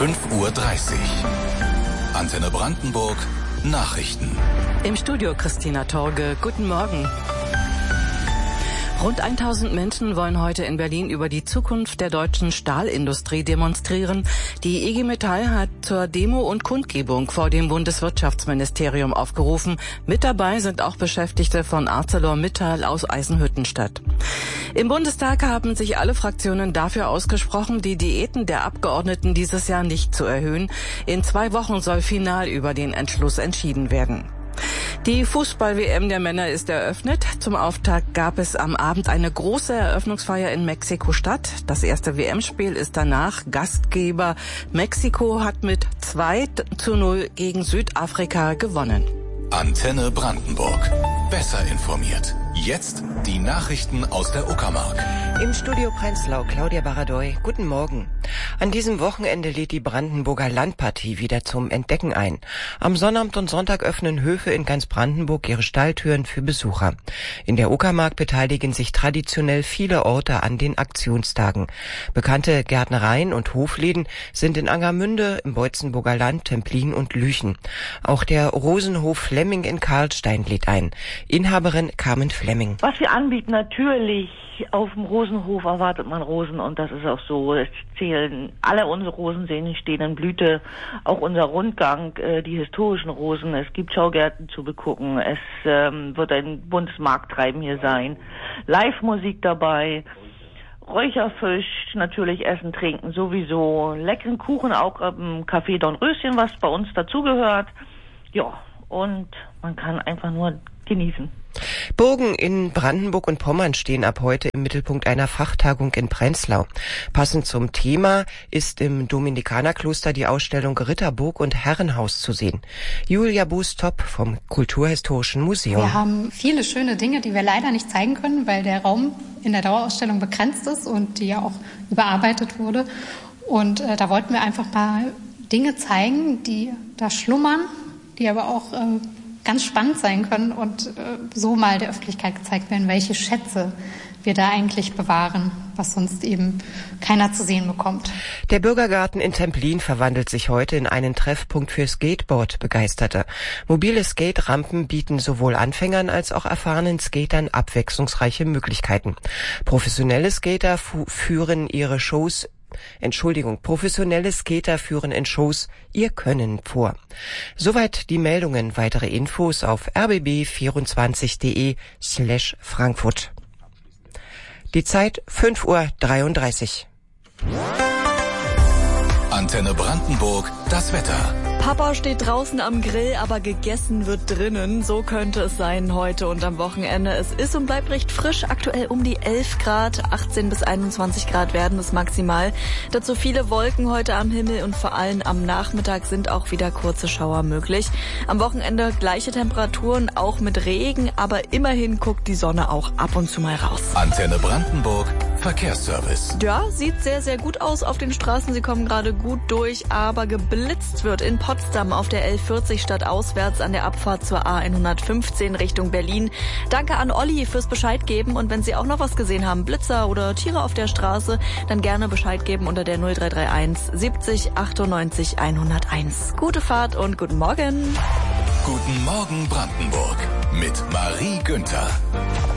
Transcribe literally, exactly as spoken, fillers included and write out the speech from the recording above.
fünf Uhr dreißig. Antenne Brandenburg, Nachrichten. Im Studio Christina Torge. Guten Morgen. Rund tausend Menschen wollen heute in Berlin über die Zukunft der deutschen Stahlindustrie demonstrieren. Die I G Metall hat zur Demo und Kundgebung vor dem Bundeswirtschaftsministerium aufgerufen. Mit dabei sind auch Beschäftigte von ArcelorMittal aus Eisenhüttenstadt. Im Bundestag haben sich alle Fraktionen dafür ausgesprochen, die Diäten der Abgeordneten dieses Jahr nicht zu erhöhen. In zwei Wochen soll final über den Entschluss entschieden werden. Die Fußball-W M der Männer ist eröffnet. Zum Auftakt gab es am Abend eine große Eröffnungsfeier in Mexiko-Stadt. Das erste W M-Spiel ist danach Gastgeber. Mexiko hat mit zwei zu null gegen Südafrika gewonnen. Antenne Brandenburg. Besser informiert. Jetzt die Nachrichten aus der Uckermark. Im Studio Prenzlau, Claudia Baradoy. Guten Morgen. An diesem Wochenende lädt die Brandenburger Landpartie wieder zum Entdecken ein. Am Sonnabend und Sonntag öffnen Höfe in ganz Brandenburg ihre Stalltüren für Besucher. In der Uckermark beteiligen sich traditionell viele Orte an den Aktionstagen. Bekannte Gärtnereien und Hofläden sind in Angermünde, im Beutzenburger Land, Templin und Lüchen. Auch der Rosenhof Flemming in Karlstein lädt ein. Inhaberin Carmen Flemming. Was wir anbieten, natürlich auf dem Rosenhof erwartet man Rosen und das ist auch so. Es zählen alle unsere Rosenseen stehen in Blüte, auch unser Rundgang, äh, die historischen Rosen. Es gibt Schaugärten zu begucken. Es ähm, wird ein buntes Markttreiben hier sein. Live-Musik dabei. Räucherfisch, natürlich Essen, Trinken sowieso. Leckeren Kuchen auch im Café Dornröschen, was bei uns dazugehört. Ja, und man kann einfach nur genießen. Burgen in Brandenburg und Pommern stehen ab heute im Mittelpunkt einer Fachtagung in Prenzlau. Passend zum Thema ist im Dominikanerkloster die Ausstellung Ritterburg und Herrenhaus zu sehen. Julia Bustop vom Kulturhistorischen Museum. Wir haben viele schöne Dinge, die wir leider nicht zeigen können, weil der Raum in der Dauerausstellung begrenzt ist und die ja auch überarbeitet wurde. Und äh, da wollten wir einfach mal Dinge zeigen, die da schlummern, die aber auch äh, ganz spannend sein können und äh, so mal der Öffentlichkeit gezeigt werden, welche Schätze wir da eigentlich bewahren, was sonst eben keiner zu sehen bekommt. Der Bürgergarten in Templin verwandelt sich heute in einen Treffpunkt für Skateboard-Begeisterte. Mobile Skate-Rampen bieten sowohl Anfängern als auch erfahrenen Skatern abwechslungsreiche Möglichkeiten. Professionelle Skater fu- führen ihre Shows Entschuldigung, professionelle Skater führen in Shows ihr Können vor. Soweit die Meldungen. Weitere Infos auf r b b vierundzwanzig punkt d e slash Frankfurt. Die Zeit fünf Uhr dreiunddreißig. Antenne Brandenburg, das Wetter. Papa steht draußen am Grill, aber gegessen wird drinnen. So könnte es sein heute und am Wochenende. Es ist und bleibt recht frisch, aktuell um die elf Grad, achtzehn bis einundzwanzig Grad werden es maximal. Dazu viele Wolken heute am Himmel und vor allem am Nachmittag sind auch wieder kurze Schauer möglich. Am Wochenende gleiche Temperaturen, auch mit Regen, aber immerhin guckt die Sonne auch ab und zu mal raus. Antenne Brandenburg, Verkehrsservice. Ja, sieht sehr, sehr gut aus auf den Straßen. Sie kommen gerade gut durch, aber geblitzt wird in Potsdam auf der L vierzig stadtauswärts an der Abfahrt zur A hundertfünfzehn Richtung Berlin. Danke an Olli fürs Bescheid geben und wenn Sie auch noch was gesehen haben, Blitzer oder Tiere auf der Straße, dann gerne Bescheid geben unter der null drei drei eins siebzig achtundneunzig hunderteins. Gute Fahrt und guten Morgen. Guten Morgen Brandenburg mit Marie Günther.